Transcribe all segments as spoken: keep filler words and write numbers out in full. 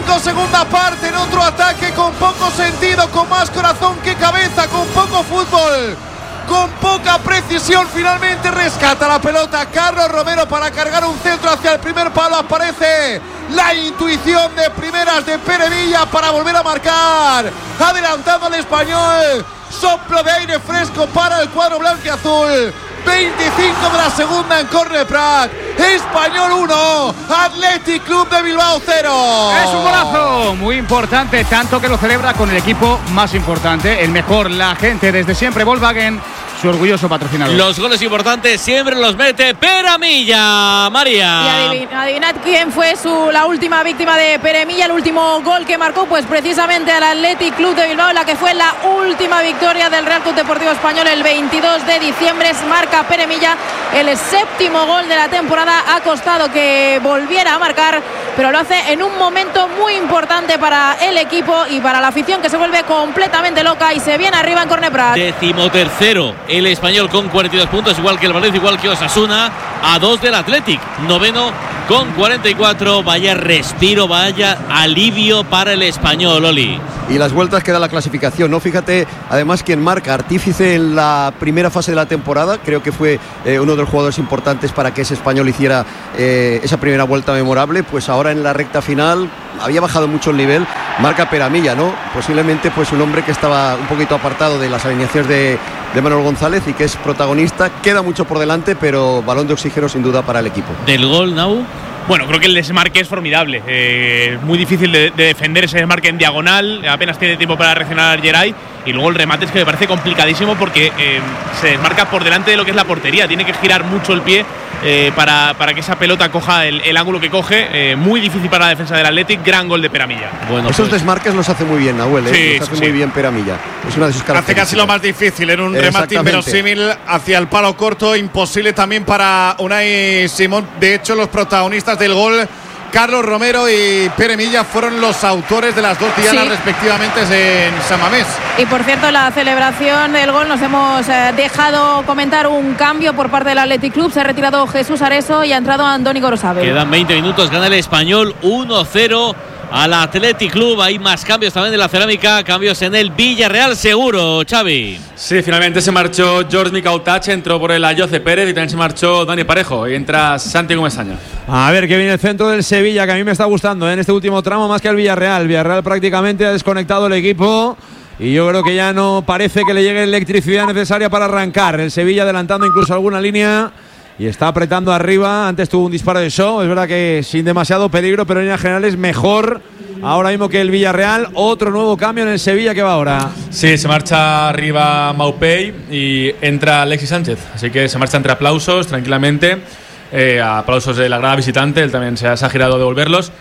cinco, segunda parte, en otro ataque con poco sentido, con más corazón que cabeza, con poco fútbol, con poca precisión. Finalmente rescata la pelota Carlos Romero para cargar un centro hacia el primer palo. Aparece la intuición de primeras de Pere Milla para volver a marcar, adelantando al Español. Soplo de aire fresco para el cuadro blanco y azul. veinticinco de la segunda en Corne Prat. Español uno, Athletic Club de Bilbao cero. Es un golazo muy importante, tanto que lo celebra con el equipo más importante, el mejor, la gente desde siempre, Volkswagen, su orgulloso patrocinador. Los goles importantes siempre los mete Pere Milla, María. Y adivin, adivinad quién fue su, la última víctima de Pere Milla, el último gol que marcó, pues precisamente al Athletic Club de Bilbao, la que fue la última victoria del Real Club Deportivo Español el veintidós de diciembre. Marca Pere Milla el séptimo gol de la temporada. Ha costado que volviera a marcar, pero lo hace en un momento muy importante para el equipo y para la afición, que se vuelve completamente loca y se viene arriba en Corne Prat. Decimotercero el Español con cuarenta y dos puntos, igual que el Valencia, igual que Osasuna, a dos del Athletic. Noveno con cuarenta y cuatro. Vaya respiro, vaya alivio para el Español, Oli. Y las vueltas que da la clasificación, ¿no? Fíjate, además, quien marca, artífice en la primera fase de la temporada, creo que fue eh, uno de los jugadores importantes para que ese Español hiciera eh, esa primera vuelta memorable. Pues ahora en la recta final había bajado mucho el nivel, marca Pere Milla, ¿no? Posiblemente pues un hombre que estaba un poquito apartado de las alineaciones de, de Manuel González y que es protagonista. Queda mucho por delante, pero balón de oxígeno sin duda para el equipo. Del gol, Nau. Bueno, creo que el desmarque es formidable. Eh, muy difícil de, de defender ese desmarque en diagonal. Apenas tiene tiempo para reaccionar Geray. Y luego el remate es que me parece complicadísimo porque eh, se desmarca por delante de lo que es la portería. Tiene que girar mucho el pie eh, para, para que esa pelota coja el, el ángulo que coge. Eh, muy difícil para la defensa del Athletic. Gran gol de Pere Milla. Bueno, esos pues desmarques los hace muy bien Nahuel, ¿eh? Sí, los hace sí, muy sí. bien Pere Milla. Es una de sus características. Hace casi lo más difícil en un remate inverosímil hacia el palo corto. Imposible también para Unai Simón. De hecho, los protagonistas del gol, Carlos Romero y Pere Milla, fueron los autores de las dos dianas, sí, respectivamente en San Mamés. Y por cierto, la celebración del gol nos hemos eh, dejado comentar un cambio por parte del Athletic Club. Se ha retirado Jesús Areso y ha entrado Andoni Gorosabel. Quedan veinte minutos, gana el Español uno cero al Athletic Club. Hay más cambios también de la cerámica, cambios en el Villarreal seguro, Xavi. Sí, finalmente se marchó George Micautach, entró por el Ayoce Pérez y también se marchó Dani Parejo y entra Santiago Mesaña. A ver, que viene el centro del Sevilla, que a mí me está gustando ¿eh? en este último tramo más que el Villarreal. Villarreal prácticamente ha desconectado el equipo y yo creo que ya no parece que le llegue la electricidad necesaria para arrancar. El Sevilla adelantando incluso alguna línea y está apretando arriba. Antes tuvo un disparo de Shaw, es verdad que sin demasiado peligro, pero en líneas generales mejor ahora mismo que el Villarreal. Otro nuevo cambio en el Sevilla que va ahora. Sí, se marcha arriba Maupay y entra Alexis Sánchez, así que se marcha entre aplausos tranquilamente, eh, aplausos de la grada visitante. Él también se ha, se ha girado a devolverlos.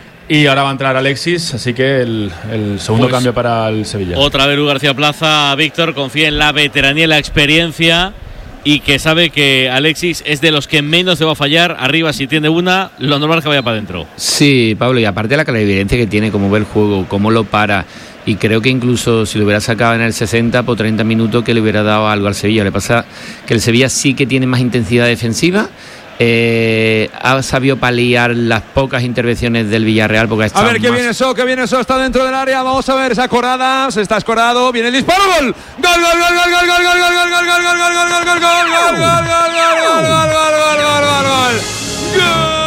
Y ahora va a entrar Alexis, así que el, el segundo pues, cambio para el Sevilla. Otra vez Lu García Plaza, Víctor, confía en la veteranía y la experiencia y que sabe que Alexis es de los que menos se va a fallar. Arriba, si tiene una, lo normal es que vaya para adentro. Sí, Pablo, y aparte de la clarividencia que tiene, cómo ve el juego, cómo lo para. Y creo que incluso si lo hubiera sacado en el sesenta por treinta minutos, que le hubiera dado algo al Sevilla. Le pasa que el Sevilla sí que tiene más intensidad defensiva. Eh, ha sabido paliar las pocas intervenciones del Villarreal porque ha a ver, que más... viene eso, que viene eso, está dentro del área. Vamos a ver esa corada, se está escorado, viene el disparo, gol, gol, gol, gol, gol, gol, gol, gol, gol, gol, gol, gol, gol, gol, gol, gol, gol, gol,